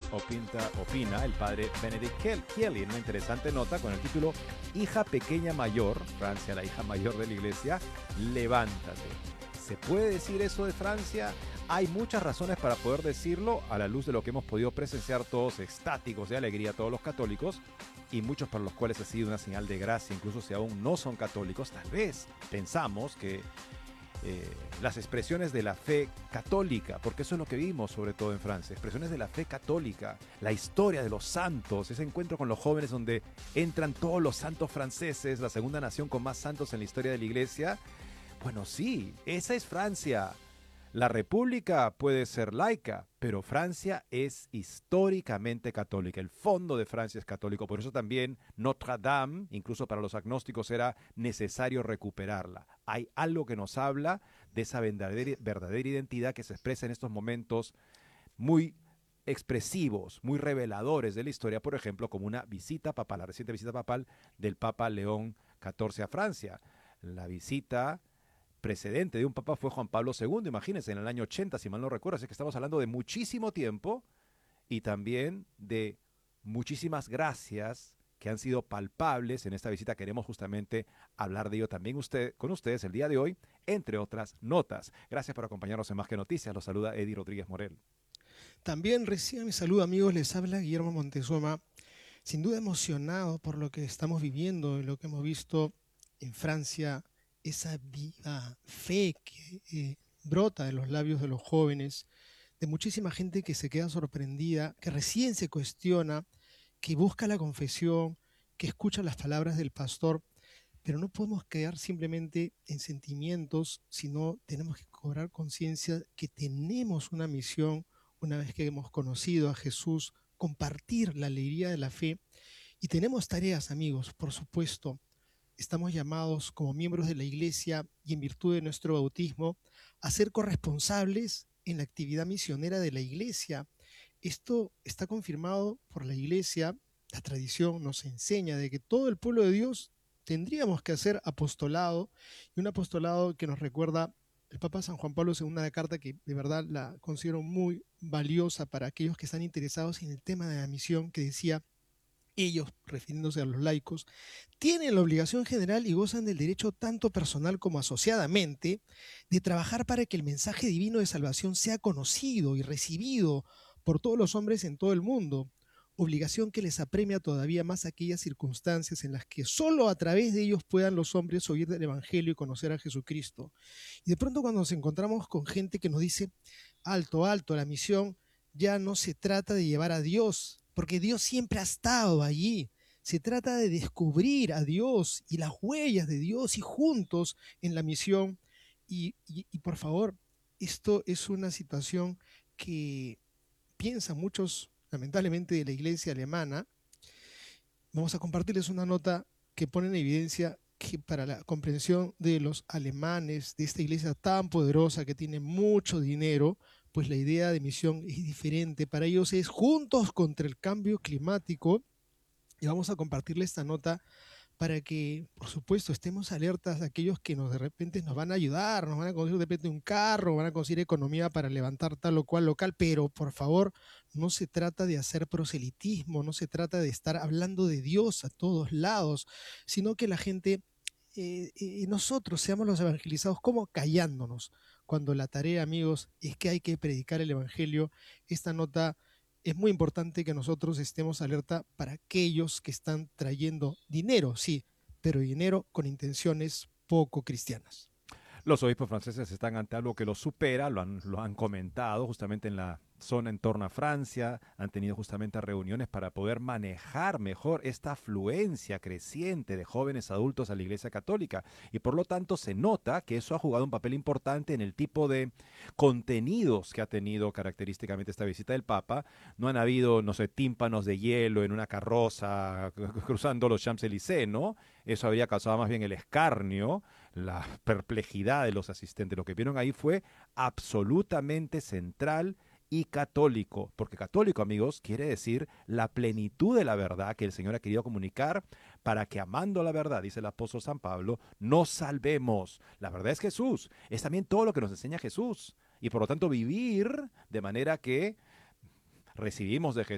opina el padre Benedict Kelly en una interesante nota con el título Hija pequeña mayor, Francia la hija mayor de la iglesia, levántate. ¿Se puede decir eso de Francia? Hay muchas razones para poder decirlo a la luz de lo que hemos podido presenciar todos extáticos de alegría, todos los católicos, y muchos para los cuales ha sido una señal de gracia, incluso si aún no son católicos. Tal vez pensamos que las expresiones de la fe católica, porque eso es lo que vimos sobre todo en Francia, expresiones de la fe católica, la historia de los santos, ese encuentro con los jóvenes donde entran todos los santos franceses, la segunda nación con más santos en la historia de la iglesia. Bueno, sí, esa es Francia. La república puede ser laica, pero Francia es históricamente católica. El fondo de Francia es católico, por eso también Notre Dame, incluso para los agnósticos, era necesario recuperarla. Hay algo que nos habla de esa verdadera identidad que se expresa en estos momentos muy expresivos, muy reveladores de la historia, por ejemplo, como una visita papal, la reciente visita papal del Papa León XIV a Francia. La visita precedente de un papa fue Juan Pablo II, imagínense, en el año 80, si mal no recuerdo, así que estamos hablando de muchísimo tiempo y también de muchísimas gracias que han sido palpables en esta visita. Queremos justamente hablar de ello también con ustedes el día de hoy, entre otras notas. Gracias por acompañarnos en Más que Noticias. Los saluda Eddie Rodríguez Morel. También reciban mi saludo, amigos. Les habla Guillermo Montezuma. Sin duda emocionado por lo que estamos viviendo y lo que hemos visto en Francia, esa viva fe que brota de los labios de los jóvenes, de muchísima gente que se queda sorprendida, que recién se cuestiona, que busca la confesión, que escucha las palabras del pastor, pero no podemos quedar simplemente en sentimientos, sino tenemos que cobrar conciencia que tenemos una misión una vez que hemos conocido a Jesús, compartir la alegría de la fe. Y tenemos tareas, amigos, por supuesto. Estamos llamados como miembros de la iglesia y en virtud de nuestro bautismo a ser corresponsables en la actividad misionera de la iglesia. Esto está confirmado por la iglesia. La tradición nos enseña de que todo el pueblo de Dios tendríamos que hacer apostolado, y un apostolado que nos recuerda el Papa San Juan Pablo II, una carta que de verdad la considero muy valiosa para aquellos que están interesados en el tema de la misión, que decía: ellos, refiriéndose a los laicos, tienen la obligación general y gozan del derecho tanto personal como asociadamente de trabajar para que el mensaje divino de salvación sea conocido y recibido por todos los hombres en todo el mundo, obligación que les apremia todavía más aquellas circunstancias en las que solo a través de ellos puedan los hombres oír del Evangelio y conocer a Jesucristo. Y de pronto cuando nos encontramos con gente que nos dice: alto, alto, la misión ya no se trata de llevar a Dios, porque Dios siempre ha estado allí. Se trata de descubrir a Dios y las huellas de Dios y juntos en la misión. Y por favor, esto es una situación que piensan muchos, lamentablemente, de la iglesia alemana. Vamos a compartirles una nota que pone en evidencia que para la comprensión de los alemanes, de esta iglesia tan poderosa que tiene mucho dinero, pues la idea de misión es diferente. Para ellos es juntos contra el cambio climático. Y vamos a compartirle esta nota para que, por supuesto, estemos alertas de aquellos que de repente nos van a ayudar, nos van a conseguir de repente un carro, van a conseguir economía para levantar tal o cual local, pero por favor, no se trata de hacer proselitismo, no se trata de estar hablando de Dios a todos lados, sino que la gente, nosotros seamos los evangelizados, como callándonos, cuando la tarea, amigos, es que hay que predicar el evangelio. Esta nota es muy importante que nosotros estemos alerta para aquellos que están trayendo dinero, sí, pero dinero con intenciones poco cristianas. Los obispos franceses están ante algo que los supera, lo han comentado justamente en la zona en torno a Francia, han tenido justamente reuniones para poder manejar mejor esta afluencia creciente de jóvenes adultos a la Iglesia Católica, y por lo tanto se nota que eso ha jugado un papel importante en el tipo de contenidos que ha tenido característicamente esta visita del Papa. No han habido, no sé, tímpanos de hielo en una carroza cruzando los Champs-Élysées, ¿no? Eso habría causado más bien el escarnio, la perplejidad de los asistentes. Lo que vieron ahí fue absolutamente central y católico, porque católico, amigos, quiere decir la plenitud de la verdad que el Señor ha querido comunicar para que, amando la verdad, dice el apóstol San Pablo, nos salvemos. La verdad es Jesús, es también todo lo que nos enseña Jesús, y por lo tanto vivir de manera que recibimos de